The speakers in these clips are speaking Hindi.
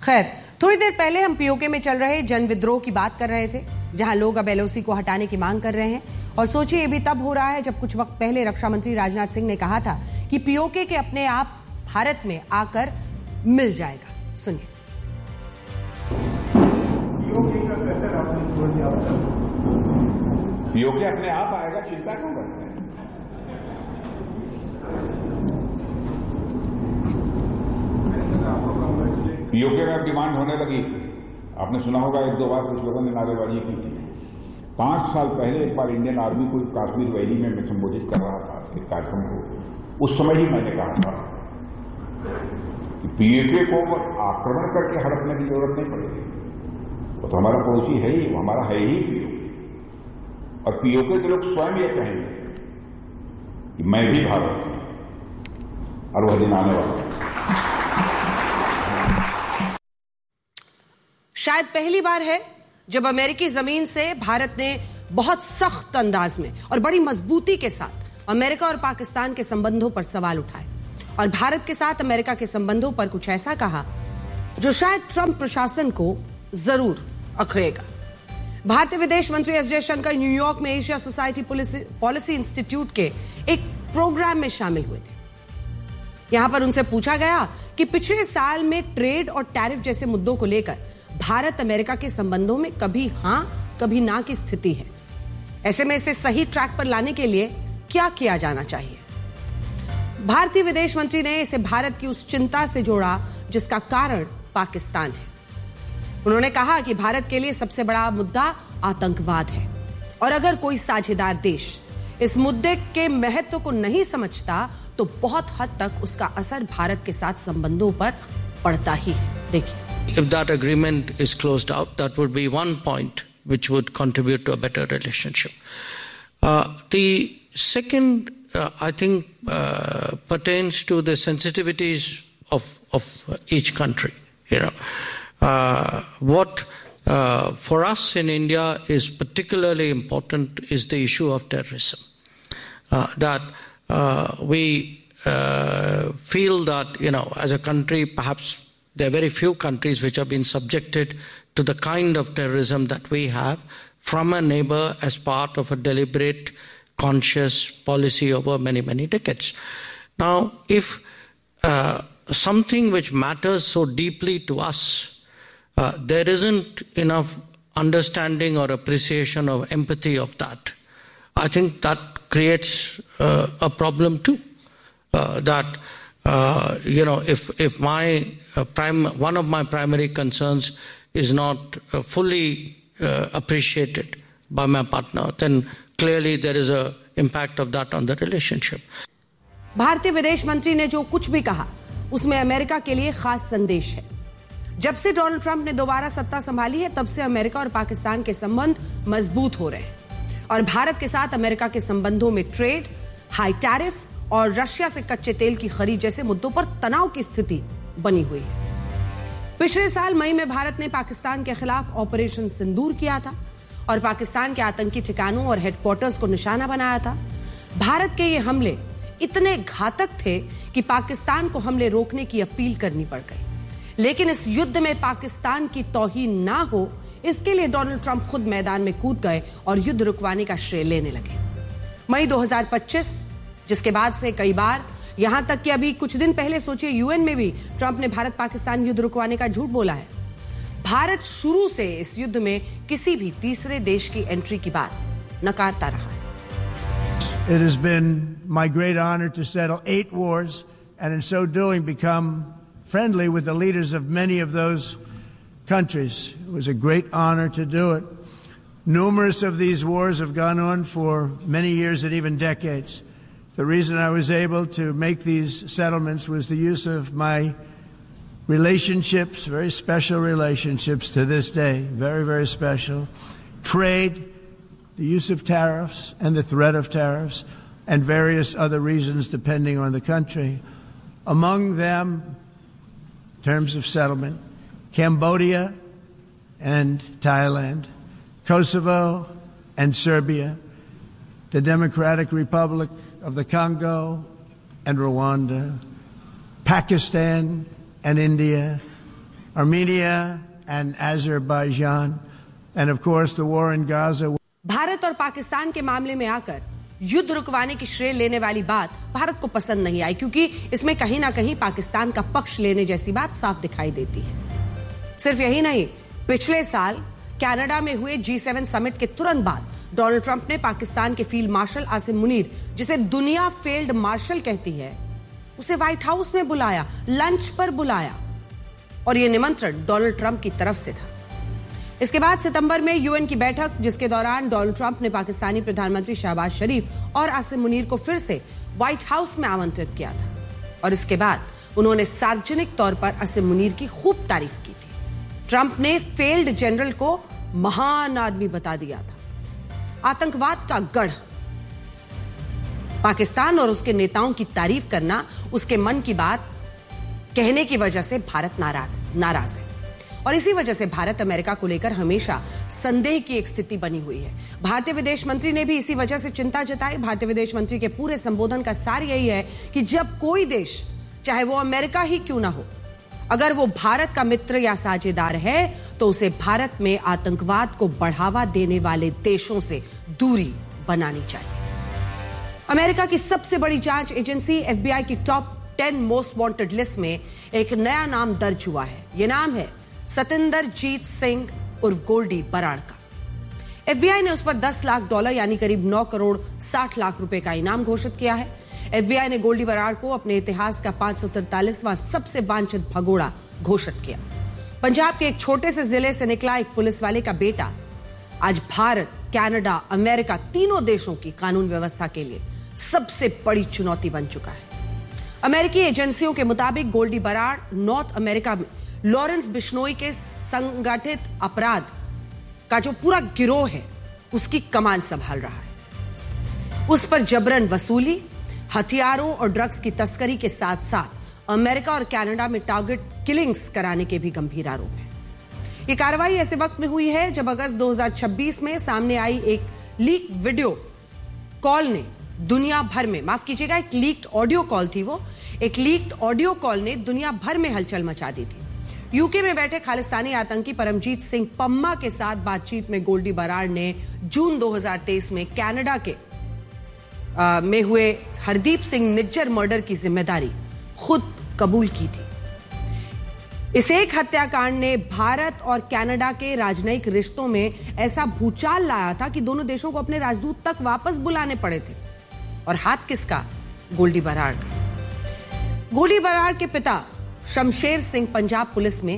खैर, थोड़ी देर पहले हम पीओके में चल रहे जन विद्रोह की बात कर रहे थे, जहां लोग अब एलओसी को हटाने की मांग कर रहे हैं। और सोचिए, ये भी तब हो रहा है जब कुछ वक्त पहले रक्षा मंत्री राजनाथ सिंह ने कहा था कि पीओके के अपने आप भारत में आकर मिल जाएगा। सुनिए। पीओके अपने आप आएगा, चिंता क्यों करते हैं? पीओके में डिमांड होने लगी। आपने सुना होगा, एक दो बार कुछ लोगों ने नारेबाजी की थी। 5 साल पहले एक बार इंडियन आर्मी को कश्मीर वैली में मैं संबोधित कर रहा था एक कार्यक्रम को। उस समय ही मैंने कहा था कि पीओके को आक्रमण करके हड़पने की जरूरत नहीं पड़ेगी। वो तो हमारा पड़ोसी है ही, वो हमारा है ही पीओके। और पीओके के लोग स्वयं ये कहेंगे कि मैं भी भारत हूं, और वह दिन आने वाला है। शायद पहली बार है जब अमेरिकी जमीन से भारत ने बहुत सख्त अंदाज में और बड़ी मजबूती के साथ अमेरिका और पाकिस्तान के संबंधों पर सवाल उठाए और भारत के साथ अमेरिका के संबंधों पर कुछ ऐसा कहा जो शायद ट्रंप प्रशासन को जरूर अखड़ेगा। भारतीय विदेश मंत्री एस जयशंकर न्यूयॉर्क में एशिया सोसाइटी पॉलिसी इंस्टीट्यूट के एक प्रोग्राम में शामिल हुए थे। यहां पर उनसे पूछा गया कि पिछले साल में ट्रेड और टैरिफ जैसे मुद्दों को लेकर भारत अमेरिका के संबंधों में कभी हां कभी ना की स्थिति है। ऐसे में इसे सही ट्रैक पर लाने के लिए क्या किया जाना चाहिए? भारतीय विदेश मंत्री ने इसे भारत की उस चिंता से जोड़ा जिसका कारण पाकिस्तान है। उन्होंने कहा कि भारत के लिए सबसे बड़ा मुद्दा आतंकवाद है और अगर कोई साझेदार देश इस मुद्दे के महत्व को नहीं समझता तो बहुत हद तक उसका असर भारत के साथ संबंधों पर पड़ता ही है। देखिए, if that agreement is closed out, that would be one point which would contribute to a better relationship. The second, I think, pertains to the sensitivities of each country. What for us in India is particularly important is the issue of terrorism. That we feel that, as a country, perhaps there are very few countries which have been subjected to the kind of terrorism that we have from a neighbor as part of a deliberate, conscious policy over many, many decades. Now, if something which matters so deeply to us, there isn't enough understanding or appreciation or empathy of that, I think that creates a problem too. If one of my primary concerns is not fully appreciated by my partner, then clearly there is a impact of that on the relationship. भारतीय विदेश मंत्री ने जो कुछ भी कहा उसमें अमेरिका के लिए खास संदेश है। जब से डोनाल्ड ट्रंप ने दोबारा सत्ता संभाली है तब से अमेरिका और पाकिस्तान के संबंध मजबूत हो रहे हैं और भारत के साथ अमेरिका के संबंधों में ट्रेड, हाई टैरिफ और रशिया से कच्चे तेल की खरीद जैसे मुद्दों पर तनाव की स्थिति बनी हुई है। पिछले साल मई में भारत ने पाकिस्तान के खिलाफ ऑपरेशन सिंदूर किया था और पाकिस्तान के आतंकी ठिकानों और हेडक्वार्टर्स को निशाना बनाया था। भारत के ये हमले इतने घातक थे कि पाकिस्तान को हमले रोकने की अपील करनी पड़ गई। लेकिन इस युद्ध में पाकिस्तान की तौहीन ना हो, इसके लिए डोनाल्ड ट्रंप खुद मैदान में कूद गए और युद्ध रुकवाने का श्रेय लेने लगे। मई 2025, जिसके बाद से कई बार, यहां तक कि अभी कुछ दिन पहले सोचिए यूएन में भी ट्रंप ने भारत पाकिस्तान युद्ध रुकवाने का झूठ बोला है। भारत शुरू से इस युद्ध में किसी भी तीसरे देश की एंट्री की बात नकारता रहा है। It has been my great honor to settle 8 wars and in so doing become friendly with the leaders of many of those countries. It was a great honor to do it. Numerous of these wars have gone on for many years and even decades. The reason I was able to make these settlements was the use of my relationships, very special relationships to this day, very, very special. Trade, the use of tariffs and the threat of tariffs, and various other reasons depending on the country. Among them, in terms of settlement, Cambodia and Thailand, Kosovo and Serbia, the Democratic Republic of the Congo and Rwanda, Pakistan and India, Armenia and Azerbaijan, and of course the war in Gaza. Bharat और पाकिस्तान के मामले में आकर युद्ध रुकवाने की श्रेय लेने वाली बात भारत को पसंद नहीं आई, क्योंकि इसमें कहीं ना कहीं पाकिस्तान का पक्ष लेने जैसी बात साफ दिखाई देती है। सिर्फ यही नहीं, पिछले साल कनाडा में हुए G7 समिट के तुरंत बाद डोनाल्ड ट्रंप ने पाकिस्तान के फील्ड मार्शल आसिम मुनीर, जिसे दुनिया फील्ड मार्शल कहती है, उसे व्हाइट हाउस में बुलाया, लंच पर बुलाया, और यह निमंत्रण डोनाल्ड ट्रंप की तरफ से था। इसके बाद सितंबर में यूएन की बैठक, जिसके दौरान डोनाल्ड ट्रंप ने पाकिस्तानी प्रधानमंत्री शहबाज शरीफ और आसिम मुनीर को फिर से व्हाइट हाउस में आमंत्रित किया था, और इसके बाद उन्होंने सार्वजनिक तौर पर आसिम मुनीर की खूब तारीफ की थी। ट्रंप ने फेल्ड जनरल को महान आदमी बता दिया था, आतंकवाद का गढ़। पाकिस्तान और उसके नेताओं की तारीफ करना, उसके मन की बात कहने की वजह से भारत नाराज है, और इसी वजह से भारत अमेरिका को लेकर हमेशा संदेह की एक स्थिति बनी हुई है। भारतीय विदेश मंत्री ने भी इसी वजह से चिंता जताई। भारतीय विदेश मंत्री के पूरे संबोधन का सार यही है कि जब कोई देश, चाहे वो अमेरिका ही क्यों ना हो, अगर वो भारत का मित्र या साझेदार है, तो उसे भारत में आतंकवाद को बढ़ावा देने वाले देशों से दूरी बनानी चाहिए। अमेरिका की सबसे बड़ी जांच एजेंसी FBI की टॉप 10 मोस्ट वांटेड लिस्ट में एक नया नाम दर्ज हुआ है। यह नाम है सतिंदरजीत सिंह उर्फ गोल्डी बराड़ का। FBI ने उस पर $10 लाख यानी करीब 9 करोड़ 60 लाख रुपए का इनाम घोषित किया है। FBI ने गोल्डी बराड़ को अपने इतिहास का 543वां सबसे वांछित भगोड़ा घोषित किया। पंजाब के एक छोटे से जिले से निकला एक पुलिस वाले का बेटा आज भारत, कनाडा, अमेरिका तीनों देशों की कानून व्यवस्था के लिए सबसे बड़ी चुनौती बन चुका है। अमेरिकी एजेंसियों के मुताबिक गोल्डी बराड़ नॉर्थ अमेरिका में लॉरेंस बिश्नोई के संगठित अपराध का जो पूरा गिरोह है, उसकी कमान संभाल रहा है। उस पर जबरन वसूली, हथियारों और ड्रग्स की तस्करी के साथ साथ अमेरिका और कनाडा में टारगेट किलिंग्स कराने के भी गंभीर आरोप हैं। यह कार्रवाई ऐसे वक्त में हुई है जब अगस्त 2026 में सामने आई एक लीक वीडियो कॉल ने दुनिया भर में, माफ कीजिएगा, एक लीक्ड ऑडियो कॉल थी वो, एक लीक्ड ऑडियो कॉल ने दुनिया भर में हलचल मचा दी थी। यूके में बैठे खालिस्तानी आतंकी परमजीत सिंह पम्मा के साथ बातचीत में गोल्डी बराड़ ने जून 2023 में कनाडा के में हुए हरदीप सिंह निज्जर मर्डर की जिम्मेदारी खुद कबूल की थी। इस एक हत्याकांड ने भारत और कनाडा के राजनयिक रिश्तों में ऐसा भूचाल लाया था कि दोनों देशों को अपने राजदूत तक वापस बुलाने पड़े थे। और हाथ किसका? गोल्डी बराड़ का। गोल्डी बराड़ के पिता शमशेर सिंह पंजाब पुलिस में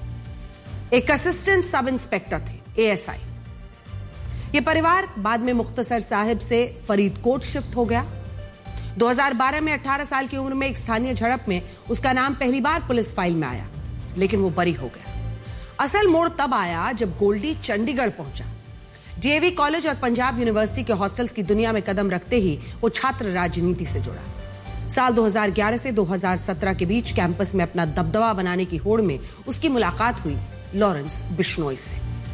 एक असिस्टेंट सब इंस्पेक्टर थे, ASI। यह परिवार बाद में मुख्तसर साहिब से फरीदकोट शिफ्ट हो गया। 2012 में 18 साल की उम्र में एक स्थानीय झड़प में उसका नाम पहली बार पुलिस फाइल में आया, लेकिन वो बरी हो गया। असल मोड़ तब आया जब गोल्डी चंडीगढ़ पहुंचा। DAV कॉलेज और पंजाब यूनिवर्सिटी के हॉस्टल्स की दुनिया में कदम रखते ही वो छात्र राजनीति से जुड़ा। साल 2011 से 2017 के बीच कैंपस में अपना दबदबा बनाने की होड़ में उसकी मुलाकात हुई लॉरेंस बिश्नोई से।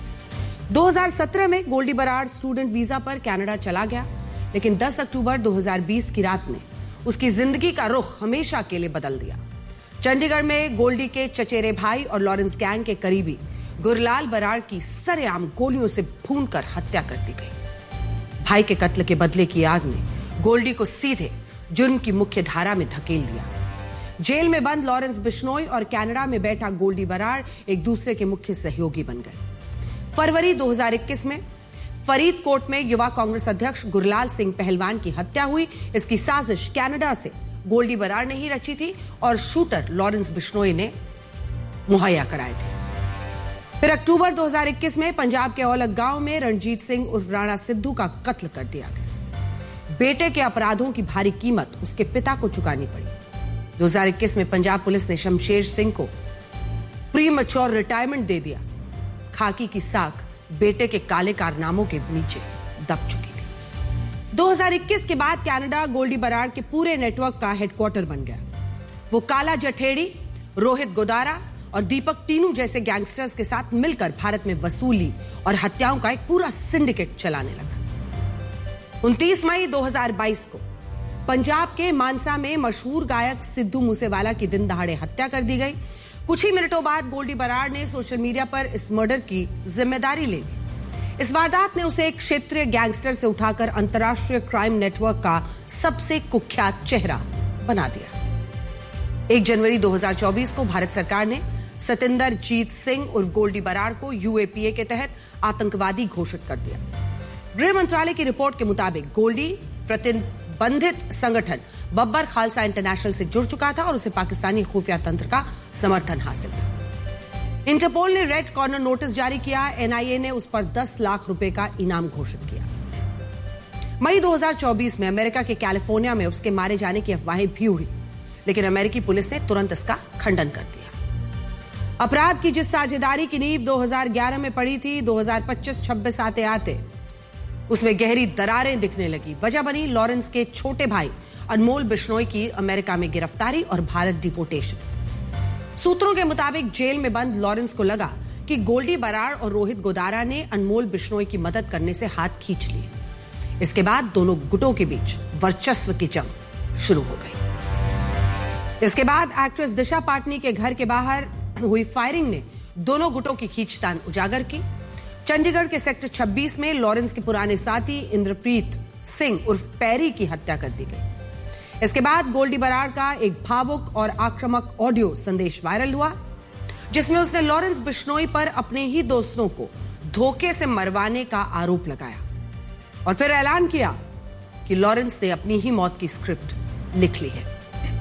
2017 में गोल्डी बराड़ स्टूडेंट वीजा पर कनाडा चला गया, लेकिन 10 अक्टूबर 2020 की रात ने उसकी जिंदगी का रुख हमेशा के लिए बदल दिया। चंडीगढ़ में गोल्डी के चचेरे भाई और लॉरेंस गैंग के करीबी गुरलाल बराड़ की सरेआम गोलियों से भूनकर हत्या कर दी गई। भाई के कत्ल के बदले की आग ने गोल्डी को सीधे जुर्म की मुख्य धारा में धकेल दिया। जेल में बंद लॉरेंस बिश्नोई और कनाडा में बैठा गोल्डी बराड़ एक दूसरे के मुख्य सहयोगी बन गए। फरवरी 2021 में फरीदकोट में युवा कांग्रेस अध्यक्ष गुरलाल सिंह पहलवान की हत्या हुई। इसकी साजिश कनाडा से गोल्डी बराड़ ने ही रची थी और शूटर लॉरेंस बिश्नोई ने मुहैया कराए थे। फिर अक्टूबर 2021 में पंजाब के औलख गांव में रणजीत सिंह उर्फ राणा सिद्धू का कत्ल कर दिया गया। बेटे के अपराधों की भारी कीमत उसके पिता को चुकानी पड़ी। 2021 में पंजाब पुलिस ने शमशेर सिंह को प्रीमैच्योर रिटायरमेंट दे दिया। खाकी की साख बेटे के काले कारनामों के नीचे दब चुकी थी। 2021 के बाद कनाडा गोल्डी बराड़ के पूरे नेटवर्क का हेडक्वार्टर बन गया। वो काला जठेड़ी, रोहित गोदारा और दीपक टीनू जैसे गैंगस्टर्स के साथ मिलकर भारत में वसूली और हत्याओं का एक पूरा सिंडिकेट चलाने लगा। 29 मई 2022 को पंजाब के मानसा में मशहूर गायक सिद्धू मूसेवाला की दिन दहाड़े हत्या कर दी गई। कुछ ही मिनटों बाद गोल्डी बराड़ ने सोशल मीडिया पर इस मर्डर की जिम्मेदारी ले ली। इस वारदात ने उसे एक क्षेत्रीय गैंगस्टर से उठाकर अंतर्राष्ट्रीय क्राइम नेटवर्क का सबसे कुख्यात चेहरा बना दिया। 1 जनवरी 2024 को भारत सरकार ने सतिंदर जीत सिंह उर्फ गोल्डी बराड़ को यूएपीए के तहत आतंकवादी घोषित कर दिया। गृह मंत्रालय की रिपोर्ट के मुताबिक गोल्डी प्रतिबंधित संगठन बब्बर खालसा इंटरनेशनल से जुड़ चुका था और उसे पाकिस्तानी खुफिया तंत्र का समर्थन हासिल था। इंटरपोल ने रेड कॉर्नर नोटिस जारी किया। एनआईए ने उस पर 10 लाख रुपए का इनाम घोषित किया। मई 2024 में अमेरिका के कैलिफोर्निया में उसके मारे जाने की अफवाहें भी उड़ी, लेकिन अमेरिकी पुलिस ने तुरंत इसका खंडन कर दिया। अपराध की जिस साझेदारी की नींव 2011 में पड़ी थी, 2025-26 आते आते उसमें गहरी दरारें दिखने लगी। वजह बनी लॉरेंस के छोटे भाई अनमोल बिश्नोई की अमेरिका में गिरफ्तारी और भारत डिपोर्टेशन। सूत्रों के मुताबिक जेल में बंद लॉरेंस को लगा कि गोल्डी बराड़ और रोहित गोदारा ने अनमोल बिश्नोई की मदद करने से हाथ खींच लिए। इसके बाद दोनों गुटों के बीच वर्चस्व की जंग शुरू हो गई। इसके बाद एक्ट्रेस दिशा पाटनी के घर के बाहर हुई फायरिंग ने दोनों गुटों की खींचतान उजागर की। चंडीगढ़ के सेक्टर 26 में लॉरेंस के पुराने साथी इंद्रप्रीत सिंह उर्फ पैरी की हत्या कर दी गई। इसके बाद गोल्डी बराड़ का एक भावुक और आक्रामक ऑडियो संदेश वायरल हुआ, जिसमें उसने लॉरेंस बिश्नोई पर अपने ही दोस्तों को धोखे से मरवाने का आरोप लगाया और फिर ऐलान किया कि लॉरेंस ने अपनी ही मौत की स्क्रिप्ट लिख ली है।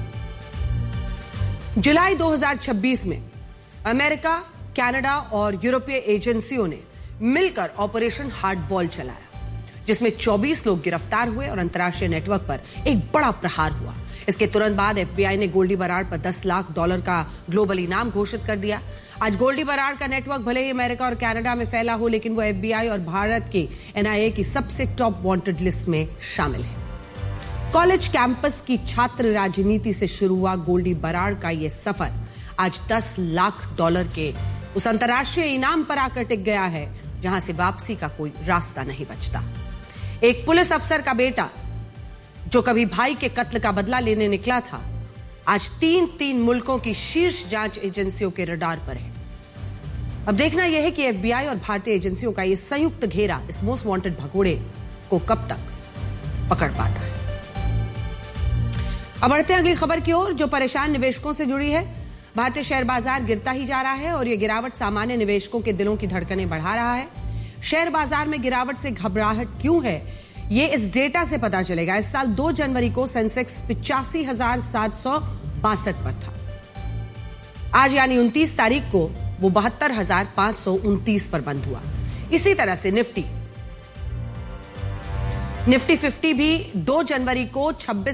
जुलाई 2026 में अमेरिका, कनाडा और यूरोपीय एजेंसियों ने मिलकर ऑपरेशन हार्ड बॉल चलाया, जिसमें 24 लोग गिरफ्तार हुए और अंतर्राष्ट्रीय नेटवर्क पर एक बड़ा प्रहार हुआ। इसके तुरंत बाद एफबीआई ने गोल्डी बराड़ पर $10 लाख का ग्लोबल इनाम घोषित कर दिया। आज गोल्डी बराड़ का नेटवर्क भले ही अमेरिका और कनाडा में फैला हो, लेकिन वो एफबीआई और भारत के एनआईए की सबसे टॉप वांटेड लिस्ट में शामिल है। कॉलेज कैंपस की छात्र राजनीति से शुरू हुआ गोल्डी बराड़ का यह सफर आज $10 लाख के उस अंतर्राष्ट्रीय इनाम पर आकर टिक गया है, जहां से वापसी का कोई रास्ता नहीं बचता। एक पुलिस अफसर का बेटा जो कभी भाई के कत्ल का बदला लेने निकला था, आज 3 मुल्कों की शीर्ष जांच एजेंसियों के रडार पर है। अब देखना यह है कि एफबीआई और भारतीय एजेंसियों का यह संयुक्त घेरा इस मोस्ट वांटेड भगोड़े को कब तक पकड़ पाता है। अब बढ़ते हैं अगली खबर की ओर, जो परेशान निवेशकों से जुड़ी है। भारतीय शेयर बाजार गिरता ही जा रहा है और यह गिरावट सामान्य निवेशकों के दिलों की धड़कनें बढ़ा रहा है। शेयर बाजार में गिरावट से घबराहट क्यों है, ये इस डेटा से पता चलेगा। इस साल 2 जनवरी को सेंसेक्स 85,762 पर था। आज यानी 29 तारीख को वो 72,529 पर बंद हुआ। इसी तरह से निफ्टी 50 भी 2 जनवरी को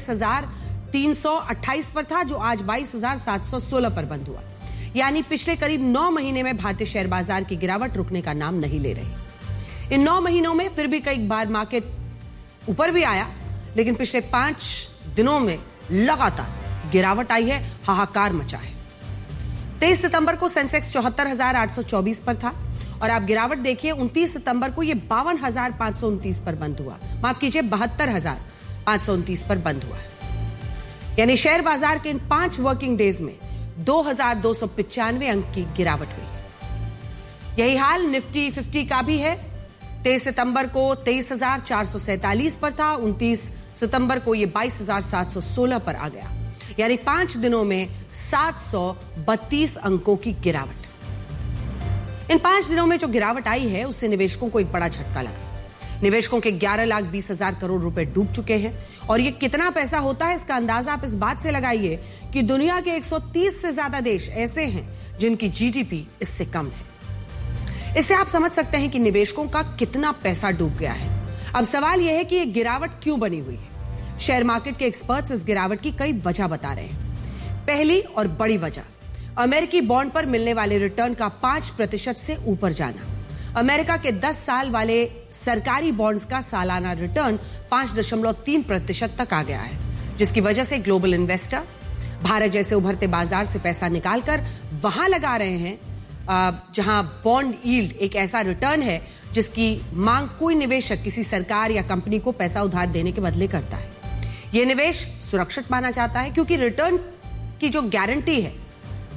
26,328 पर था, जो आज 22,716 पर बंद हुआ। यानी पिछले करीब 9 महीने में भारतीय शेयर बाजार की गिरावट रुकने का नाम नहीं ले रही। इन 9 महीनों में फिर भी कई बार मार्केट ऊपर भी आया, लेकिन पिछले 5 दिनों में लगातार गिरावट आई है, हाहाकार मचा है। 23 सितंबर को सेंसेक्स 74,824 पर था और आप गिरावट देखिए, 29 सितंबर को यह 52,529 पर बंद हुआ। माफ कीजिए, 72,529 पर बंद हुआ। यानी शेयर बाजार के इन 5 वर्किंग डेज में 2,295 अंक की गिरावट हुई। यही हाल निफ्टी 50 का भी है। 23 सितंबर को 23,447 पर था, 29 सितंबर को यह 22,716 पर आ गया। यानी 5 दिनों में 732 अंकों की गिरावट। इन 5 दिनों में जो गिरावट आई है, उससे निवेशकों को एक बड़ा झटका लगा। निवेशकों के 11,20,000 करोड़ रुपए डूब चुके हैं और ये कितना पैसा होता है, इसका अंदाजा आप इस बात से लगाइए कि दुनिया के 130 से ज्यादा देश ऐसे हैं जिनकी जीडीपी इससे कम है। इससे आप समझ सकते हैं कि निवेशकों का कितना पैसा डूब गया है। अब सवाल यह है कि ये गिरावट क्यों बनी हुई है। शेयर मार्केट के एक्सपर्ट्स इस गिरावट की कई वजह बता रहे हैं। पहली और बड़ी वजह, अमेरिकी बॉन्ड पर मिलने वाले रिटर्न का 5% से ऊपर जाना। अमेरिका के 10 साल वाले सरकारी बॉन्ड्स का सालाना रिटर्न 5.3% तक आ गया है, जिसकी वजह से ग्लोबल इन्वेस्टर भारत जैसे उभरते बाजार से पैसा निकालकर वहां लगा रहे हैं जहां बॉन्ड यील्ड एक ऐसा रिटर्न है जिसकी मांग कोई निवेशक किसी सरकार या कंपनी को पैसा उधार देने के बदले करता है। यह निवेश सुरक्षित माना जाता है क्योंकि रिटर्न की जो गारंटी है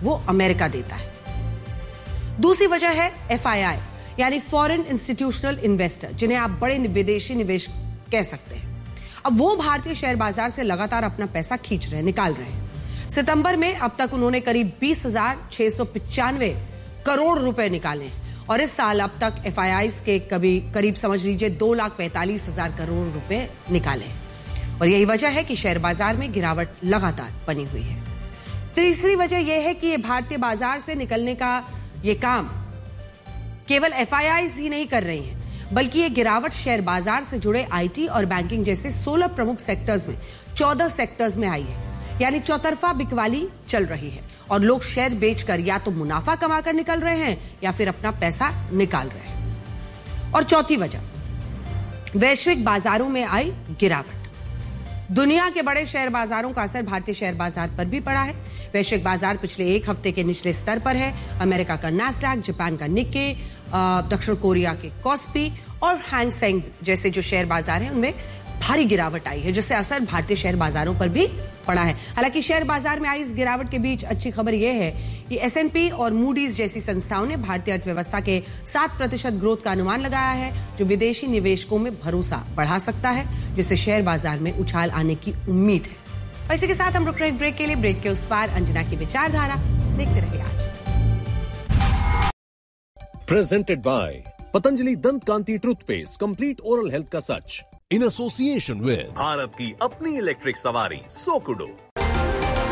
वो अमेरिका देता है। दूसरी वजह है FII यानी फॉरेन इंस्टीट्यूशनल इन्वेस्टर, जिन्हें आप बड़े विदेशी निवेश कह सकते हैं। अब वो भारतीय शेयर बाजार से लगातार अपना पैसा खींच रहे हैं, निकाल रहे हैं। सितंबर में अब तक उन्होंने करीब 20,695 करोड़ रुपए निकाले और इस साल अब तक FIIs के करीब समझ लीजिए 2,45,000 करोड़ रुपए निकाले। और यही वजह है कि शेयर बाजार में गिरावट लगातार बनी हुई है। तीसरी वजह यह है कि ये भारतीय बाजार से निकलने का ये काम केवल FIIs ही नहीं कर रही हैं, बल्कि ये गिरावट शेयर बाजार से जुड़े IT और बैंकिंग जैसे 16 प्रमुख सेक्टर्स में 14 सेक्टर्स में आई है। यानी चौतरफा बिकवाली चल रही है और लोग शेयर बेचकर या तो मुनाफा कमाकर निकल रहे हैं या फिर अपना पैसा निकाल रहे हैं। और चौथी वजह, वैश्विक बाजारों में आई गिरावट। दुनिया के बड़े शेयर बाजारों का असर भारतीय शेयर बाजार पर भी पड़ा है। वैश्विक बाजार पिछले एक हफ्ते के निचले स्तर पर है। अमेरिका का नैस्डैक, जापान का निक्के, दक्षिण कोरिया के कॉस्पी और हैंग सेंग जैसे जो शेयर बाजार हैं उनमें भारी गिरावट आई है, जिससे असर भारतीय शेयर बाजारों पर भी पड़ा है। हालांकि शेयर बाजार में आई इस गिरावट के बीच अच्छी खबर यह है कि S&P और मूडीज जैसी संस्थाओं ने भारतीय अर्थव्यवस्था के 7% ग्रोथ का अनुमान लगाया है, जो विदेशी निवेशकों में भरोसा बढ़ा सकता है, जिससे शेयर बाजार में उछाल आने की उम्मीद है। और इसी के साथ हम रुक रहे ब्रेक के लिए। ब्रेक के उस पार अंजना की विचारधारा देखते रहिए आज तक। प्रेजेंटेड बाय पतंजलि दंत कांति टूथपेस्ट, कंप्लीट ओरल हेल्थ का सच, इन एसोसिएशन विद भारत की अपनी इलेक्ट्रिक सवारी सोकुडो।